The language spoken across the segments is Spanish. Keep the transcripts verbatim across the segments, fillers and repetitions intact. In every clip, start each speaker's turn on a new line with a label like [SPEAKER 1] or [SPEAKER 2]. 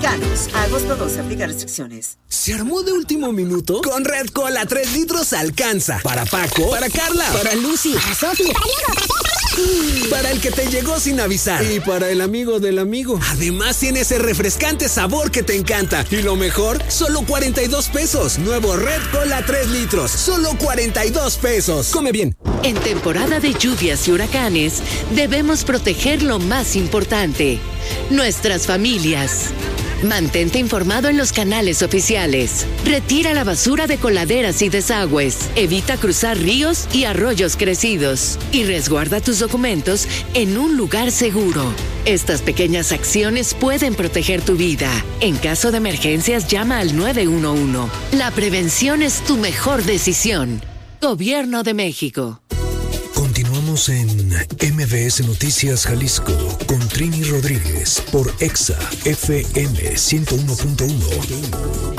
[SPEAKER 1] Mexicanos. Agosto doce, aplica restricciones.
[SPEAKER 2] ¿Se armó de último minuto? Con Red Cola tres litros alcanza. Para Paco, para Carla, para Lucy, para Sofi, para Diego, para el que te llegó sin avisar y para el amigo del amigo. Además tiene ese refrescante sabor que te encanta. Y lo mejor, solo cuarenta y dos pesos. Nuevo Red Cola tres litros, solo cuarenta y dos pesos. Come bien.
[SPEAKER 3] En temporada de lluvias y huracanes, debemos proteger lo más importante, nuestras familias. Mantente informado en los canales oficiales. Retira la basura de coladeras y desagües. Evita cruzar ríos y arroyos crecidos. Y resguarda tus documentos en un lugar seguro. Estas pequeñas acciones pueden proteger tu vida. En caso de emergencias, llama al nueve uno uno. La prevención es tu mejor decisión. Gobierno de México.
[SPEAKER 4] Continuamos en M B S Noticias Jalisco con Trini Rodríguez por Exa F M ciento uno punto uno.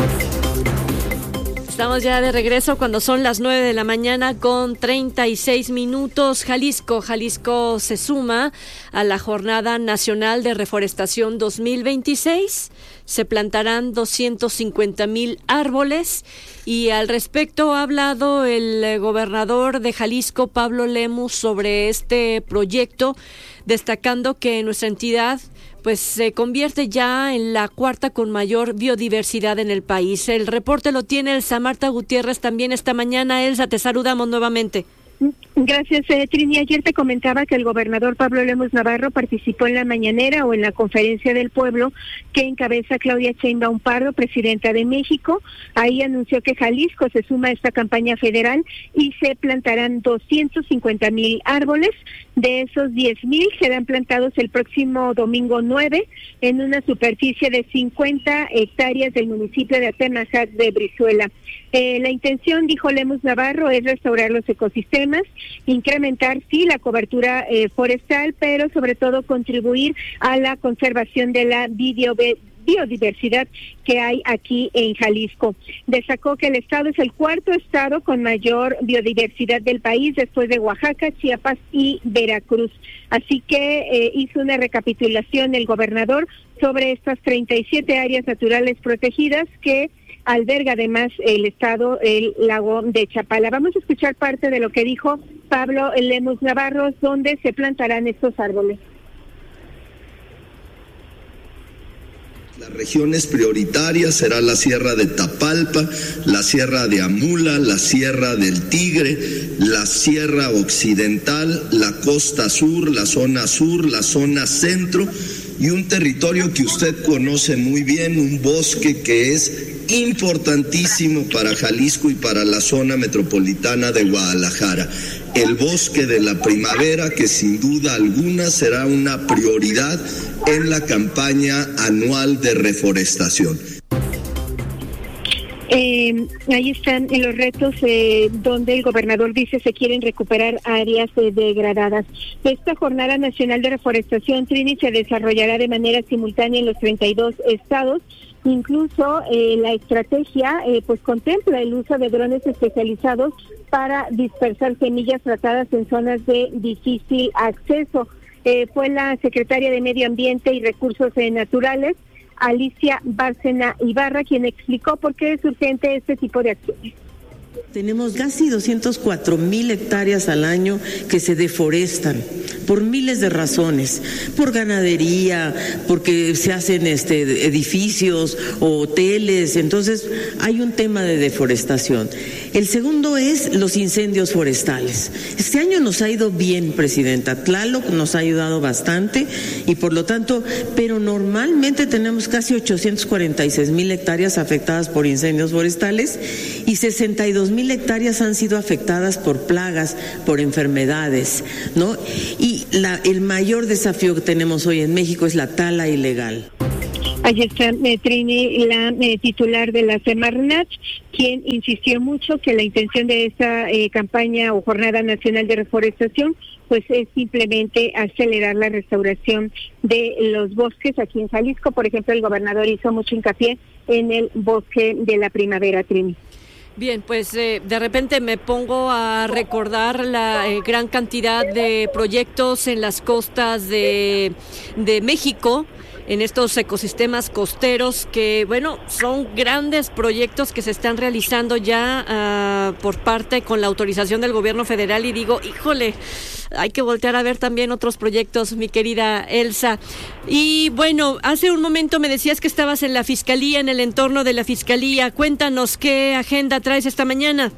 [SPEAKER 5] Estamos ya de regreso cuando son las nueve de la mañana con treinta y seis minutos. Jalisco, Jalisco se suma a la Jornada Nacional de Reforestación dos mil veintiséis. Se plantarán doscientos cincuenta mil árboles y al respecto ha hablado el gobernador de Jalisco, Pablo Lemus, sobre este proyecto, destacando que nuestra entidad pues se convierte ya en la cuarta con mayor biodiversidad en el país. El reporte lo tiene Elsa Marta Gutiérrez también esta mañana. Elsa, te saludamos nuevamente.
[SPEAKER 6] Gracias, eh, Trini. Ayer te comentaba que el gobernador Pablo Lemus Navarro participó en la mañanera o en la conferencia del pueblo que encabeza Claudia Sheinbaum Pardo, presidenta de México. Ahí anunció que Jalisco se suma a esta campaña federal y se plantarán doscientos cincuenta mil árboles. De esos diez mil serán plantados el próximo domingo nueve en una superficie de cincuenta hectáreas del municipio de Atemajac de Brizuela. Eh, la intención, dijo Lemus Navarro, es restaurar los ecosistemas, incrementar, sí, la cobertura eh, forestal, pero sobre todo contribuir a la conservación de la biodiversidad que hay aquí en Jalisco. Destacó que el estado es el cuarto estado con mayor biodiversidad del país después de Oaxaca, Chiapas y Veracruz. Así que eh, hizo una recapitulación el gobernador sobre estas treinta y siete áreas naturales protegidas que alberga además el estado, el lago de Chapala. Vamos a escuchar parte de lo que dijo Pablo Lemus Navarro, donde se plantarán estos árboles.
[SPEAKER 7] Las regiones prioritarias será la Sierra de Tapalpa, la Sierra de Amula, la Sierra del Tigre, la Sierra Occidental, la Costa Sur, la zona sur, la zona centro y un territorio que usted conoce muy bien, un bosque que es importantísimo para Jalisco y para la zona metropolitana de Guadalajara. El bosque de la primavera, que sin duda alguna será una prioridad en la campaña anual de reforestación.
[SPEAKER 6] Eh, ahí están en los retos eh, donde el gobernador dice se quieren recuperar áreas eh, degradadas. Esta Jornada Nacional de Reforestación, Trini, se desarrollará de manera simultánea en los treinta y dos estados. Incluso eh, la estrategia eh, pues contempla el uso de drones especializados para dispersar semillas tratadas en zonas de difícil acceso. Eh, fue la secretaria de Medio Ambiente y Recursos eh, Naturales, Alicia Bárcena Ibarra, quien explicó por qué es urgente este tipo de acciones.
[SPEAKER 8] Tenemos casi doscientos cuatro mil hectáreas al año que se deforestan por miles de razones, por ganadería, porque se hacen este edificios o hoteles, entonces hay un tema de deforestación. El segundo es los incendios forestales. Este año nos ha ido bien, Presidenta. Tlaloc nos ha ayudado bastante y por lo tanto, pero normalmente tenemos casi ochocientos cuarenta y seis mil hectáreas afectadas por incendios forestales y sesenta y dos mil hectáreas han sido afectadas por plagas, por enfermedades, ¿no? Y la, el mayor desafío que tenemos hoy en México es la tala ilegal.
[SPEAKER 6] Allí está eh, Trini, la eh, titular de la Semarnat, quien insistió mucho que la intención de esta eh, campaña o Jornada Nacional de Reforestación pues es simplemente acelerar la restauración de los bosques aquí en Jalisco. Por ejemplo, el gobernador hizo mucho hincapié en el bosque de la primavera, Trini.
[SPEAKER 5] Bien, pues eh, de repente me pongo a recordar la eh, gran cantidad de proyectos en las costas de, de México en estos ecosistemas costeros que, bueno, son grandes proyectos que se están realizando ya uh, por parte con la autorización del gobierno federal, y digo, híjole, hay que voltear a ver también otros proyectos, mi querida Elsa. Y bueno, hace un momento me decías que estabas en la Fiscalía, en el entorno de la Fiscalía. Cuéntanos, ¿qué agenda traes esta mañana?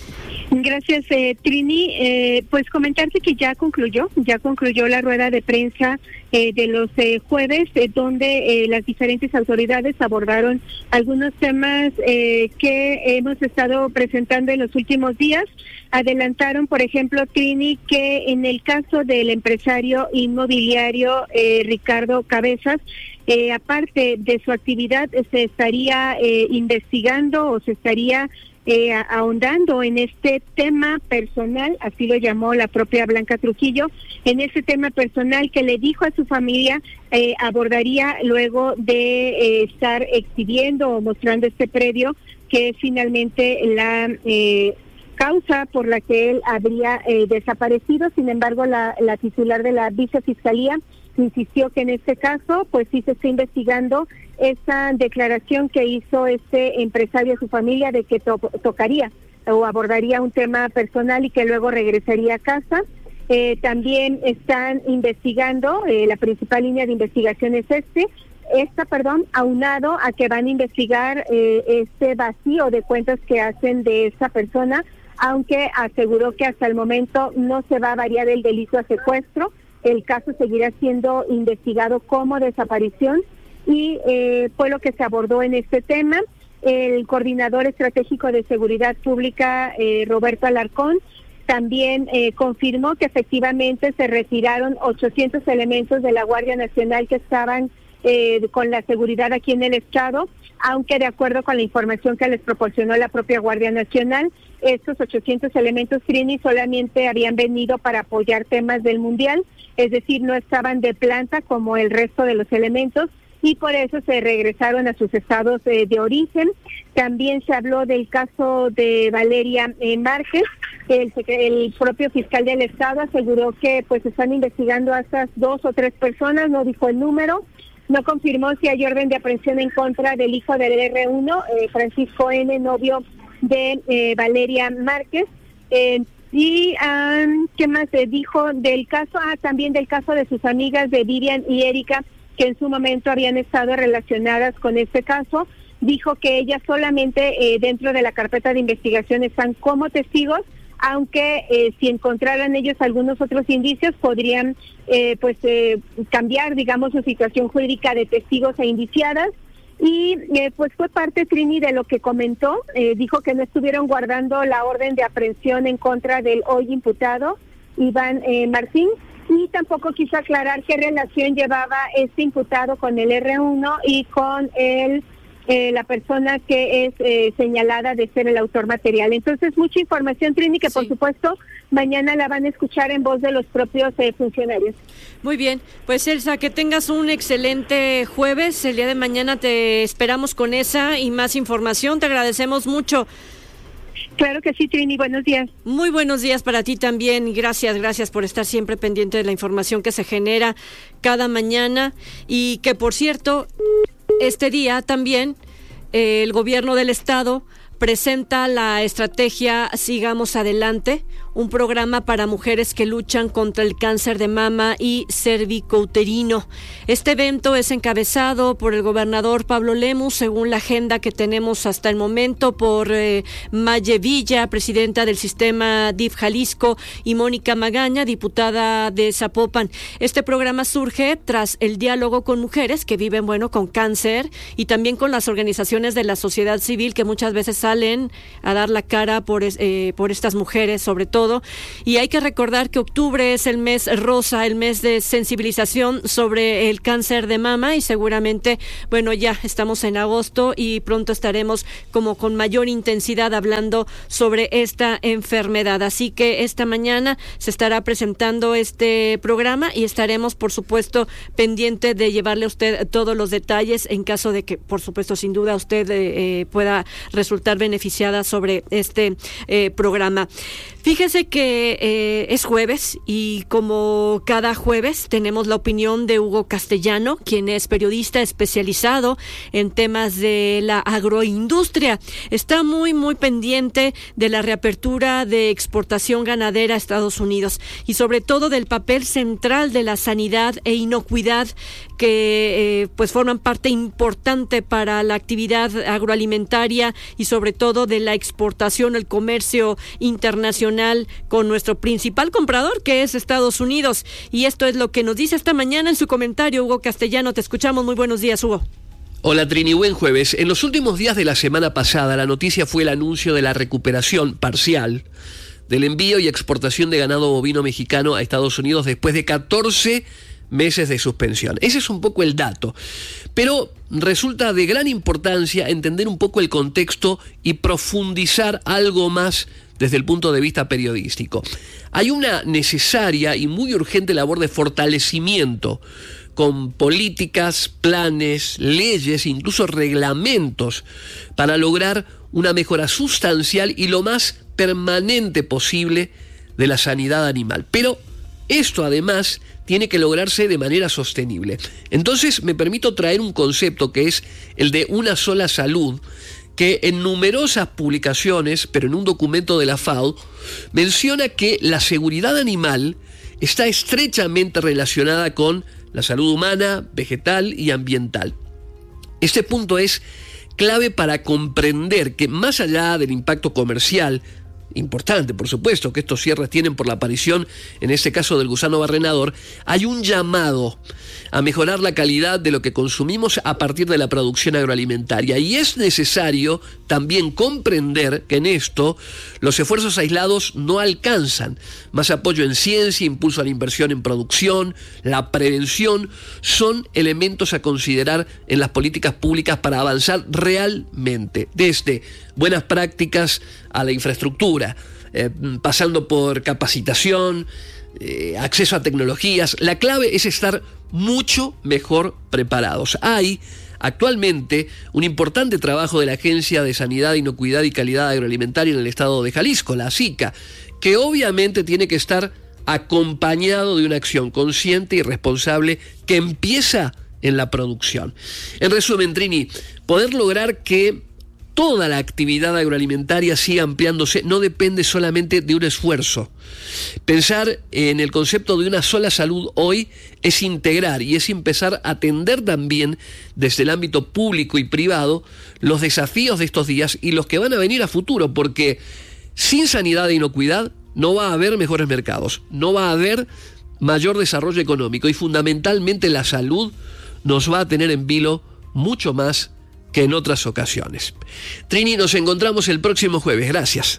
[SPEAKER 6] Gracias, eh, Trini. Eh, pues comentarte que ya concluyó, ya concluyó la rueda de prensa eh, de los eh, jueves, eh, donde eh, las diferentes autoridades abordaron algunos temas eh, que hemos estado presentando en los últimos días. Adelantaron, por ejemplo, Trini, que en el caso del empresario inmobiliario eh, Ricardo Cabezas, eh, aparte de su actividad, se estaría eh, investigando o se estaría Eh, ahondando en este tema personal, así lo llamó la propia Blanca Trujillo, en ese tema personal que le dijo a su familia eh, abordaría luego de eh, estar exhibiendo o mostrando este predio, que es finalmente la eh, causa por la que él habría eh, desaparecido. Sin embargo, la, la titular de la vicefiscalía insistió que en este caso, pues sí se está investigando esa declaración que hizo este empresario a su familia de que to- tocaría o abordaría un tema personal y que luego regresaría a casa. Eh, también están investigando, eh, la principal línea de investigación es este, esta, perdón, aunado a que van a investigar eh, este vacío de cuentas que hacen de esa persona, aunque aseguró que hasta el momento no se va a variar el delito a secuestro. El caso seguirá siendo investigado como desaparición y eh, fue lo que se abordó en este tema. El coordinador estratégico de seguridad pública, eh, Roberto Alarcón, también eh, confirmó que efectivamente se retiraron ochocientos elementos de la Guardia Nacional que estaban eh, con la seguridad aquí en el estado, aunque de acuerdo con la información que les proporcionó la propia Guardia Nacional, estos ochocientos elementos, Trini, solamente habían venido para apoyar temas del Mundial, es decir, no estaban de planta como el resto de los elementos, y por eso se regresaron a sus estados eh, de origen. También se habló del caso de Valeria eh, Márquez. El, el propio fiscal del estado aseguró que pues están investigando a estas dos o tres personas, no dijo el número, no confirmó si hay orden de aprehensión en contra del hijo del erre uno, eh, Francisco N., novio de eh, Valeria Márquez. Eh, y um, ¿qué más se dijo del caso? Ah, también del caso de sus amigas de Vivian y Erika, que en su momento habían estado relacionadas con este caso. Dijo que ellas solamente eh, dentro de la carpeta de investigación están como testigos, aunque eh, si encontraran ellos algunos otros indicios podrían eh, pues eh, cambiar, digamos, su situación jurídica de testigos e indiciadas. Y eh, pues fue parte, Trini, de lo que comentó. Eh, dijo que no estuvieron guardando la orden de aprehensión en contra del hoy imputado, Iván eh, Martín, y tampoco quiso aclarar qué relación llevaba este imputado con el erre uno y con el eh, la persona que es eh, señalada de ser el autor material. Entonces, mucha información, Trini, que sí, por supuesto mañana la van a escuchar en voz de los propios eh, funcionarios.
[SPEAKER 5] Muy bien, pues Elsa, que tengas un excelente jueves. El día de mañana te esperamos con esa y más información. Te agradecemos mucho.
[SPEAKER 6] Claro que sí, Trini, buenos días.
[SPEAKER 5] Muy buenos días para ti también. Gracias, gracias por estar siempre pendiente de la información que se genera cada mañana. Y que, por cierto, este día también eh, el gobierno del estado presenta la estrategia Sigamos Adelante, un programa para mujeres que luchan contra el cáncer de mama y cervicouterino. Este evento es encabezado por el gobernador Pablo Lemus, según la agenda que tenemos hasta el momento, por eh, Maye Villa, presidenta del sistema D I F Jalisco, y Mónica Magaña, diputada de Zapopan. Este programa surge tras el diálogo con mujeres que viven, bueno, con cáncer, y también con las organizaciones de la sociedad civil que muchas veces salen a dar la cara por, eh, por estas mujeres, sobre todo. Y hay que recordar que octubre es el mes rosa, el mes de sensibilización sobre el cáncer de mama, y seguramente, bueno, ya estamos en agosto y pronto estaremos como con mayor intensidad hablando sobre esta enfermedad. Así que esta mañana se estará presentando este programa y estaremos, por supuesto, pendiente de llevarle a usted todos los detalles en caso de que, por supuesto, sin duda usted eh, pueda resultar beneficiada sobre este eh, programa. Fíjese que eh, es jueves y como cada jueves tenemos la opinión de Hugo Castellano, quien es periodista especializado en temas de la agroindustria. Está muy, muy pendiente de la reapertura de exportación ganadera a Estados Unidos y sobre todo del papel central de la sanidad e inocuidad que eh, pues forman parte importante para la actividad agroalimentaria y sobre todo de la exportación, el comercio internacional con nuestro principal comprador, que es Estados Unidos. Y esto es lo que nos dice esta mañana en su comentario Hugo Castellano. Te escuchamos. Muy buenos días, Hugo.
[SPEAKER 9] Hola Trini, buen jueves. En los últimos días de la semana pasada, la noticia fue el anuncio de la recuperación parcial del envío y exportación de ganado bovino mexicano a Estados Unidos después de catorce meses de suspensión. Ese es un poco el dato. Pero resulta de gran importancia entender un poco el contexto y profundizar algo más desde el punto de vista periodístico. Hay una necesaria y muy urgente labor de fortalecimiento con políticas, planes, leyes, incluso reglamentos para lograr una mejora sustancial y lo más permanente posible de la sanidad animal. Pero esto además tiene que lograrse de manera sostenible. Entonces me permito traer un concepto que es el de una sola salud, que en numerosas publicaciones, pero en un documento de la FAO, menciona que la seguridad animal está estrechamente relacionada con la salud humana, vegetal y ambiental. Este punto es clave para comprender que más allá del impacto comercial, importante, por supuesto, que estos cierres tienen por la aparición, en este caso del gusano barrenador, hay un llamado a mejorar la calidad de lo que consumimos a partir de la producción agroalimentaria. Y es necesario también comprender que en esto los esfuerzos aislados no alcanzan. Más apoyo en ciencia, impulso a la inversión en producción, la prevención, son elementos a considerar en las políticas públicas para avanzar realmente, desde buenas prácticas a la infraestructura, eh, pasando por capacitación, eh, acceso a tecnologías. La clave es estar mucho mejor preparados. Hay actualmente un importante trabajo de la Agencia de Sanidad, Inocuidad y Calidad Agroalimentaria en el estado de Jalisco, la SICA, que obviamente tiene que estar acompañado de una acción consciente y responsable que empieza en la producción. En resumen, Trini, poder lograr que toda la actividad agroalimentaria sigue ampliándose no depende solamente de un esfuerzo. Pensar en el concepto de una sola salud hoy es integrar y es empezar a atender también desde el ámbito público y privado los desafíos de estos días y los que van a venir a futuro, porque sin sanidad e inocuidad no va a haber mejores mercados, no va a haber mayor desarrollo económico y fundamentalmente la salud nos va a tener en vilo mucho más que en otras ocasiones. Trini, nos encontramos el próximo jueves. Gracias.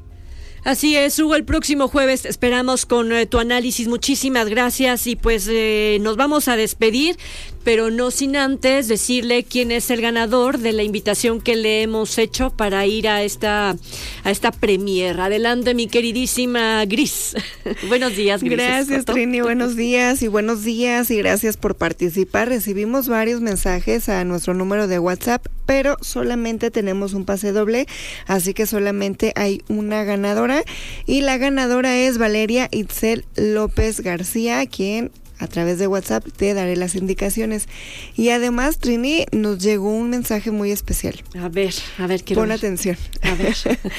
[SPEAKER 5] Así es, Hugo, el próximo jueves esperamos con eh, tu análisis. Muchísimas gracias y pues eh, nos vamos a despedir, pero no sin antes decirle quién es el ganador de la invitación que le hemos hecho para ir a esta a esta premier. Adelante, mi queridísima Gris. Buenos días, Gris.
[SPEAKER 10] Gracias,
[SPEAKER 5] Escoto.
[SPEAKER 10] Trini, buenos días y buenos días y gracias por participar. Recibimos varios mensajes a nuestro número de WhatsApp, pero solamente tenemos un pase doble, así que solamente hay una ganadora y la ganadora es Valeria Itzel López García, quien a través de WhatsApp te daré las indicaciones. Y además, Trini, nos llegó un mensaje muy especial.
[SPEAKER 5] A ver, a ver, quiero
[SPEAKER 10] Pon
[SPEAKER 5] ver.
[SPEAKER 10] atención.
[SPEAKER 5] A ver.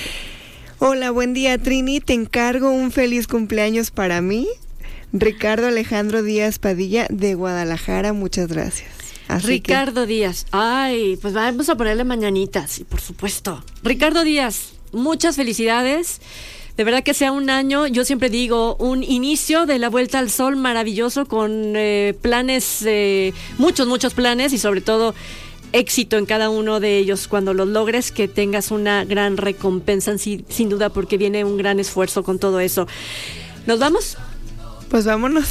[SPEAKER 10] Hola, buen día, Trini, te encargo un feliz cumpleaños para mí. Ricardo Alejandro Díaz Padilla de Guadalajara, muchas gracias. Así
[SPEAKER 5] Ricardo que... Díaz. Ay, pues vamos a ponerle mañanitas, sí, por supuesto. Ricardo Díaz, muchas felicidades. De verdad que sea un año, yo siempre digo, un inicio de la vuelta al sol maravilloso con eh, planes, eh, muchos, muchos planes y sobre todo éxito en cada uno de ellos. Cuando los logres, que tengas una gran recompensa, sin, sin duda, porque viene un gran esfuerzo con todo eso. ¿Nos vamos?
[SPEAKER 10] Pues vámonos.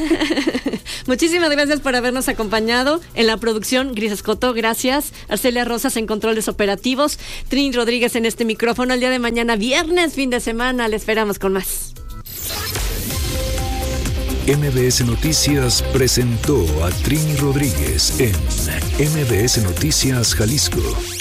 [SPEAKER 5] Muchísimas gracias por habernos acompañado en la producción. Gris Escoto, gracias. Arcelia Rosas en controles operativos. Trini Rodríguez en este micrófono. El día de mañana, viernes, fin de semana, le esperamos con más.
[SPEAKER 4] M B S Noticias presentó a Trini Rodríguez en M B S Noticias Jalisco.